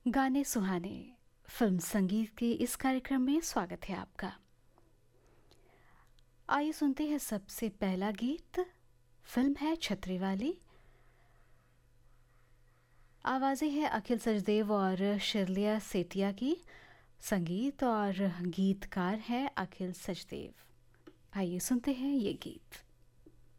गाने सुहाने फिल्म संगीत के इस कार्यक्रम में स्वागत है आपका। आइए सुनते हैं सबसे पहला गीत। फिल्म है छतरी वाली। आवाजें हैं अखिल सचदेव और शिरलिया सेठिया की। संगीत और गीतकार है अखिल सचदेव। आइए सुनते हैं ये गीत।